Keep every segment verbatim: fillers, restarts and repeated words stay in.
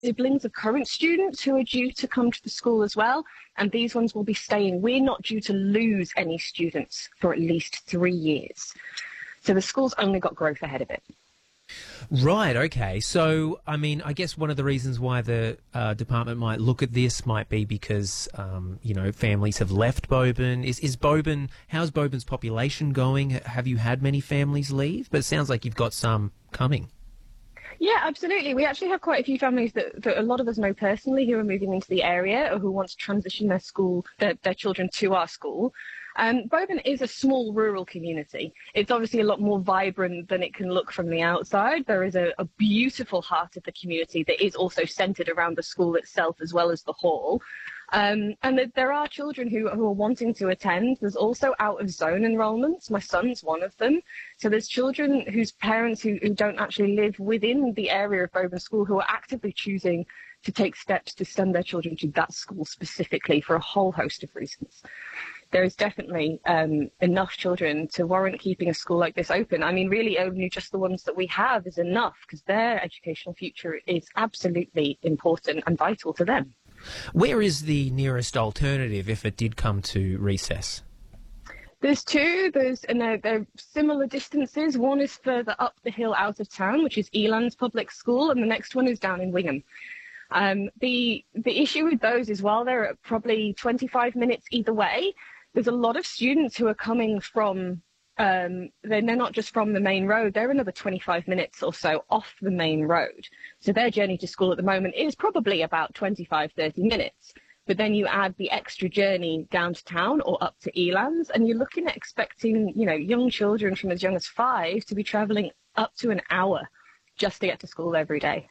siblings of current students who are due to come to the school as well, and these ones will be staying. We're not due to lose any students for at least three years. So the school's only got growth ahead of it. Right, okay. So, I mean, I guess one of the reasons why the uh, department might look at this might be because, um, you know, families have left Boban. Is, is Boban, how's Boban's population going? Have you had many families leave? But it sounds like you've got some coming. Yeah, absolutely. We actually have quite a few families that, that a lot of us know personally who are moving into the area or who want to transition their school, their, their children to our school. Um, Boban is a small rural community. It's obviously a lot more vibrant than it can look from the outside. There is a, a beautiful heart of the community that is also centred around the school itself as well as the hall. Um, and th- there are children who, who are wanting to attend. There's also out-of-zone enrolments. My son's one of them. So there's children whose parents who, who don't actually live within the area of Boban School who are actively choosing to take steps to send their children to that school specifically for a whole host of reasons. There is definitely um, enough children to warrant keeping a school like this open. I mean, really only just the ones that we have is enough because their educational future is absolutely important and vital to them. Where is the nearest alternative if it did come to recess? There's two. There's and they're, they're similar distances. One is further up the hill out of town, which is Elands Public School, and the next one is down in Wingham. Um, the the issue with those is while they're probably twenty-five minutes either way, there's a lot of students who are coming from, um, they're, they're not just from the main road, they're another twenty-five minutes or so off the main road. So their journey to school at the moment is probably about twenty-five, thirty minutes. But then you add the extra journey down to town or up to Elands, and you're looking at expecting, you know, young children from as young as five to be travelling up to an hour just to get to school every day.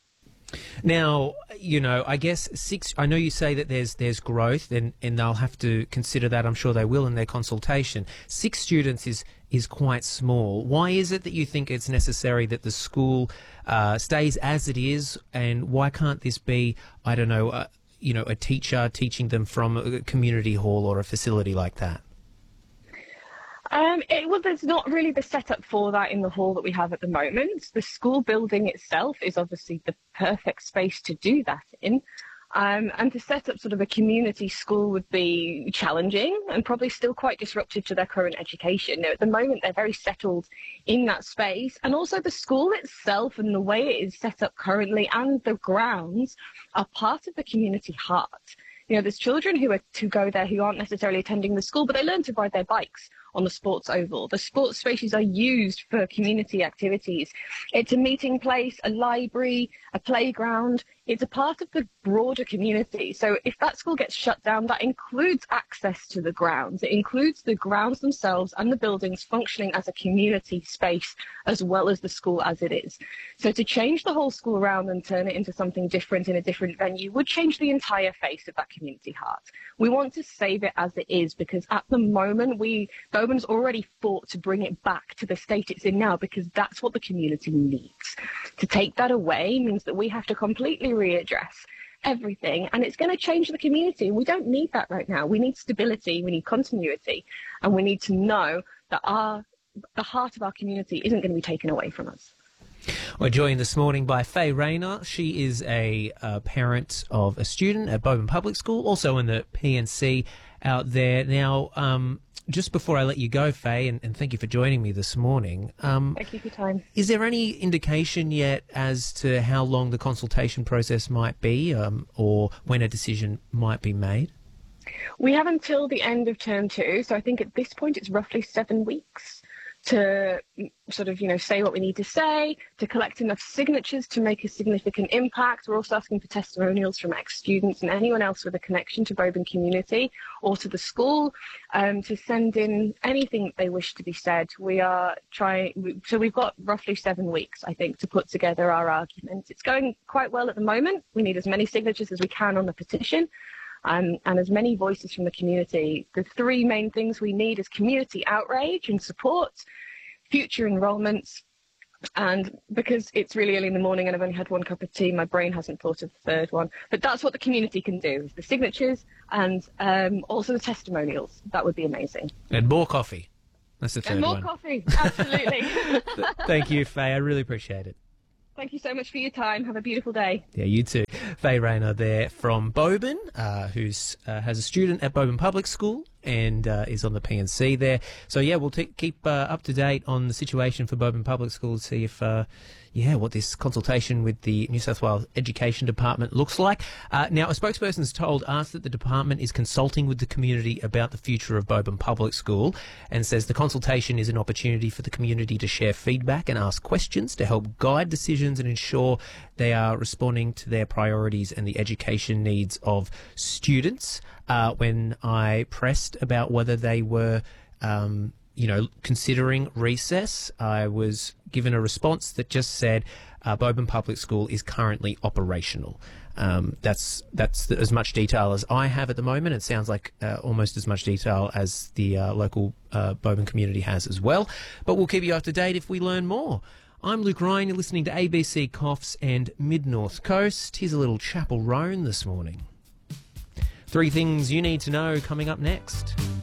Now, you know, I guess six, I know you say that there's there's growth and, and they'll have to consider that, I'm sure they will in their consultation. Six students is, is quite small. Why is it that you think it's necessary that the school uh, stays as it is, and why can't this be, I don't know, uh, you know, a teacher teaching them from a community hall or a facility like that? Um, it, well, there's not really the setup for that in the hall that we have at the moment. The school building itself is obviously the perfect space to do that in. Um, and to set up sort of a community school would be challenging and probably still quite disruptive to their current education. Now, at the moment, they're very settled in that space. And also the school itself and the way it is set up currently and the grounds are part of the community heart. You know, there's children who are to go there who aren't necessarily attending the school, but they learn to ride their bikes on the sports oval. The sports spaces are used for community activities. It's a meeting place, a library, a playground. It's a part of the broader community. So if that school gets shut down, that includes access to the grounds. It includes the grounds themselves and the buildings functioning as a community space as well as the school as it is. So to change the whole school around and turn it into something different in a different venue would change the entire face of that community heart. We want to save it as it is because at the moment, we Boban's already fought to bring it back to the state it's in now because that's what the community needs. To take that away means that we have to completely readdress everything, and it's going to change the community. We don't need that right now. We need stability, we need continuity, and we need to know that our the heart of our community isn't going to be taken away from us. We're joined this morning by Faye Rayner. She is a uh, parent of a student at Boban Public School, also in the P N C out there. Now, um, just before I let you go, Faye, and, and thank you for joining me this morning. Um, Thank you for your time. Is there any indication yet as to how long the consultation process might be, um, or when a decision might be made? We have until the end of term two, so I think at this point it's roughly seven weeks to sort of, you know, say what we need to say, to collect enough signatures to make a significant impact. We're also asking for testimonials from ex-students and anyone else with a connection to Boban community or to the school um, to send in anything that they wish to be said. We are trying, so we've got roughly seven weeks, I think, to put together our argument. It's going quite well at the moment. We need as many signatures as we can on the petition. Um, and as many voices from the community. The three main things we need is community outrage and support, future enrolments, and because it's really early in the morning and I've only had one cup of tea, my brain hasn't thought of the third one. But that's what the community can do, is the signatures and um, also the testimonials. That would be amazing. And more coffee. That's the third and more one. coffee, absolutely. Thank you, Faye. I really appreciate it. Thank you so much for your time. Have a beautiful day. Yeah, you too. Faye Rayner there from Bowben, uh, who's uh, has a student at Bowben Public School and uh, is on the P N C there. So, yeah, we'll t- keep uh, up to date on the situation for Bowben Public School to see if, uh, yeah, what this consultation with the New South Wales Education Department looks like. Uh, now, a spokesperson has told us that the department is consulting with the community about the future of Bowben Public School and says the consultation is an opportunity for the community to share feedback and ask questions to help guide decisions and ensure they are responding to their priorities and the education needs of students. Uh, when I pressed about whether they were, um, you know, considering recess, I was given a response that just said uh, Bowben Public School is currently operational. Um, that's that's the, as much detail as I have at the moment. It sounds like uh, almost as much detail as the uh, local uh, Bowben community has as well. But we'll keep you up to date if we learn more. I'm Luke Ryan. You're listening to A B C Coffs and Mid-North Coast. Here's a little Chapel Roan this morning. Three things you need to know coming up next.